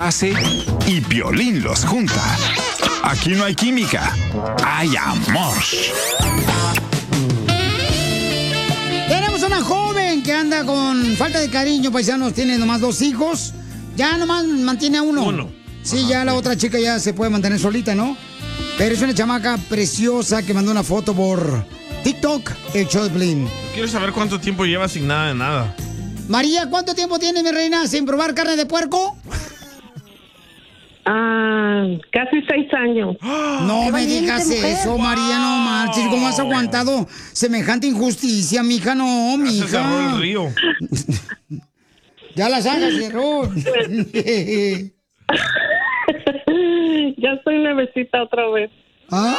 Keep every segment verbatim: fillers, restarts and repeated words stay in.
Hace y Piolín los junta. Aquí no hay química, hay amor. Tenemos una joven que anda con falta de cariño, paisanos. Tiene nomás dos hijos. Ya nomás mantiene a uno. Uno. Sí, Ajá, ya la sí. otra chica ya se puede mantener solita, ¿no? Pero es una chamaca preciosa que mandó una foto por TikTok, el show de Piolín. Quiero saber cuánto tiempo lleva sin nada de nada. María, ¿cuánto tiempo tiene, mi reina, sin probar carne de puerco? Ah, casi seis años. No me digas eso, María, no marches. ¿Cómo has aguantado semejante injusticia, mija? No, Se cerró mija. el río. Ya la zanja cerró. Ya estoy nuevecita otra vez. ¡Ay!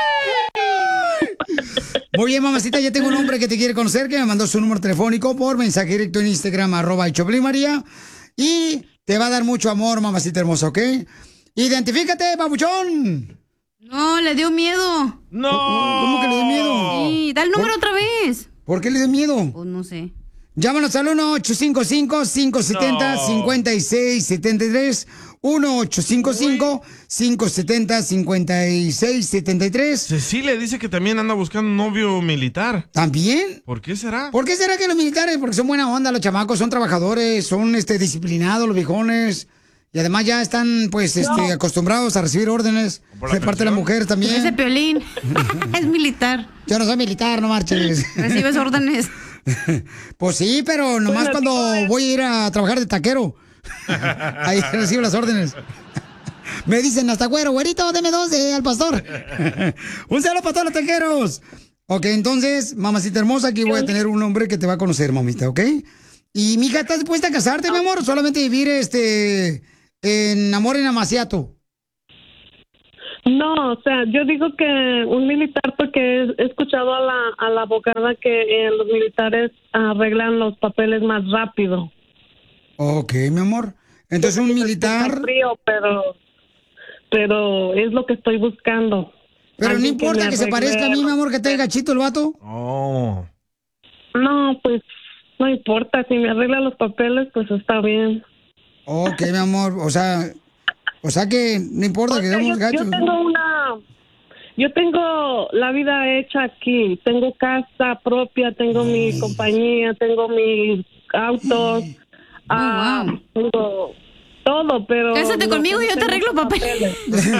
Muy bien, mamacita, ya tengo un hombre que te quiere conocer, que me mandó su número telefónico por mensaje directo en Instagram, arroba el Choplin María. Y te va a dar mucho amor, mamacita hermosa, ¿ok? Identifícate, babuchón. No, le dio miedo. ¡No! ¿Cómo que le dio miedo? Sí, da el número otra vez. ¿Por qué le dio miedo? Pues no sé. Llámanos al uno ocho cinco cinco, cinco siete cero, cinco seis siete tres. uno ocho cinco cinco, cinco siete cero, cinco seis siete tres. Cecilia dice que también anda buscando un novio militar. ¿También? ¿Por qué será? ¿Por qué será que los militares? Porque son buena onda, los chamacos, son trabajadores, son este disciplinados los viejones. Y además ya están, pues, este, No. acostumbrados a recibir órdenes de parte de la mujer también. Ese Piolín es militar. Yo no soy militar, no marches. Recibes órdenes. Pues sí, pero nomás Bueno, cuando sí, voy a ir a trabajar de taquero. Ahí recibo las órdenes. Me dicen hasta güero, güerito, deme dos de al pastor. Un saludo para todos los taqueros. Ok, entonces, mamacita hermosa, aquí voy a tener un hombre que te va a conocer, mamita, ¿ok? Y, mija, ¿estás dispuesta a casarte, mi amor? ¿O solamente vivir este en amor en amaciato? No, o sea, yo digo que un militar, porque he he escuchado a la, a la abogada que eh, los militares arreglan los papeles más rápido. Ok, mi amor. Entonces, un militar... Está frío, pero, pero es lo que estoy buscando. Pero no Alguien importa me que se arregle parezca a mí, mi los- amor, que tenga gachito el vato. Oh. No, pues no importa, si me arregla los papeles, pues está bien. Ok, mi amor, o sea... O sea que no importa que O sea, seamos yo, gachos. yo tengo una, yo tengo la vida hecha aquí, tengo casa propia, tengo mi compañía, tengo mis autos, ah, wow. tengo todo, pero... Cásate no, conmigo y yo te tengo arreglo papeles.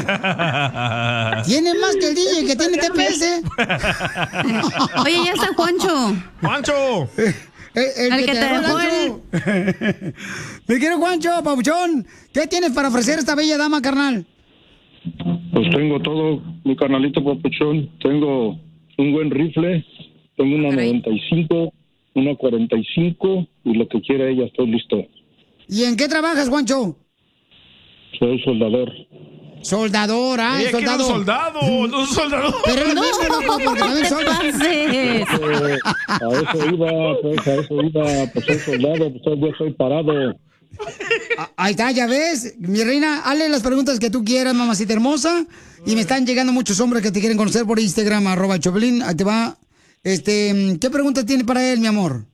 Tiene más que el D J que tiene T P S. Oye, ya está Juancho. ¡Juancho! El, el El que que te te dejó dejó Gancho. Mi querido Juancho, papuchón, ¿qué tienes para ofrecer a esta bella dama, carnal? Pues tengo todo, mi carnalito papuchón. Tengo un buen rifle, tengo una Caray. noventa y cinco, una cuarenta y cinco y lo que quiera ella, estoy listo. ¿Y en qué trabajas, Juancho? Soy soldador. Soldador, ah, Ella quiere soldado. un soldado, no un soldador. Pero es lo mismo, loco, porque No también te solda. pases. Eh, a eso iba, pues a eso iba, pues soy soldado, pues todavía soy parado. Ah, ahí está, ya ves. Mi reina, hazle las preguntas que tú quieras, mamacita hermosa. Y me están llegando muchos hombres que te quieren conocer por Instagram, arroba Choplin. Ahí te va. Este, ¿qué preguntas tiene para él, mi amor?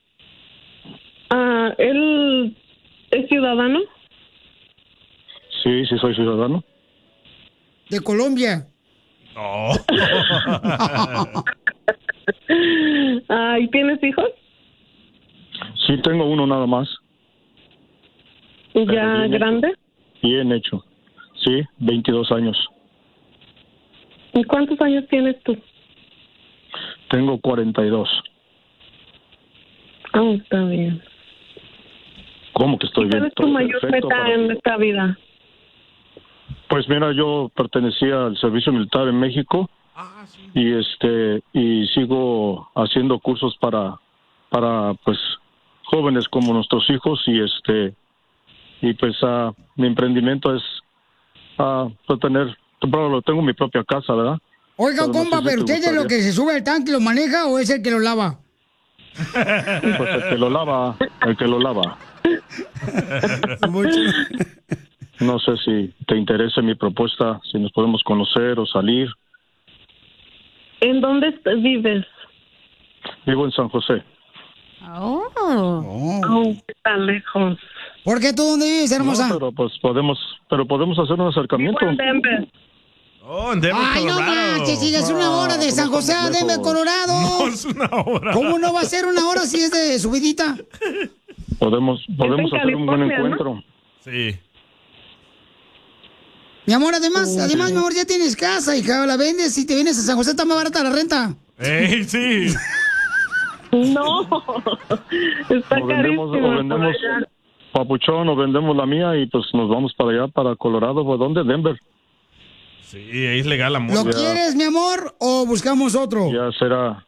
Ah, ¿él es ciudadano? Sí, sí soy ciudadano. De Colombia. Oh. Ah, ¿y tienes hijos? Sí tengo uno nada más, ¿Ya bien hecho. grande? bien hecho. Sí, veintidós años. ¿Y cuántos años tienes tú? Tengo cuarenta y dos. Ah, está bien. ¿Cómo que estoy ¿Y bien? cuál es tu Estoy mayor perfecto meta para- en esta vida? Pues mira, yo pertenecía al servicio militar en México Ah, sí. y este y sigo haciendo cursos para para pues jóvenes como nuestros hijos y este y pues ah, mi emprendimiento es ah, pues tener bueno, tengo mi propia casa, ¿verdad? Oiga, Pero no compa, sé si pero te ¿usted es lo gustaría. que se sube al tanque y lo maneja o es el que lo lava? Pues el que lo lava, el que lo lava. Mucho. No sé si te interesa mi propuesta, si nos podemos conocer o salir. ¿En dónde est- vives? Vivo en San José. Oh. Oh. Oh, está lejos. ¿Por qué tú dónde vives, hermosa? No, pero pues podemos, pero podemos hacer un acercamiento. Vivo en Denver. Oh, en Denver, Ay, no Colorado. manches, si es una hora de No, San no José a estamos Denver, lejos. Colorado. No, es una hora. ¿Cómo no va a ser una hora si es de subidita? Podemos, podemos en hacer un buen California, ¿no? encuentro. Sí. Mi amor, además, además, mi amor, ya tienes casa, hija, la vendes y te vienes a San José, está más barata la renta. ¡Ey, sí! No, está O vendemos, carísimo. o vendemos por allá. papuchón, o vendemos la mía y pues nos vamos para allá, para Colorado. ¿O dónde? Denver. Sí, ahí es legal la ¿Lo música. quieres, mi amor, o buscamos otro? Ya será.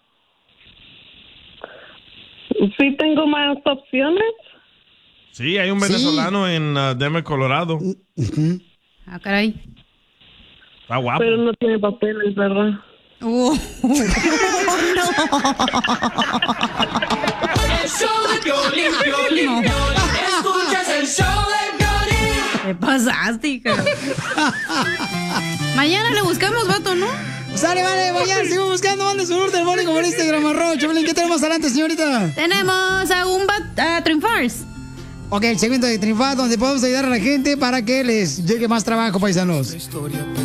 Sí tengo más opciones. Sí, hay un Sí. venezolano en uh, Denver, Colorado. Ah, caray. Está guapo. Pero no tiene papeles, ¿verdad? Uh, El show de Piolín, Piolín, Piolín. Escuchas el show de Piolín. ¿Qué pasaste, hija? Mañana le buscamos vato, ¿no? Sale, vale, vaya, sigo buscando dónde su del Mónico por Instagram, arroba Choplin. ¿Qué tenemos adelante, señorita? Tenemos a un bat, a Triunfars. Ok, el segmento de Triunfar, donde podemos ayudar a la gente para que les llegue más trabajo, paisanos.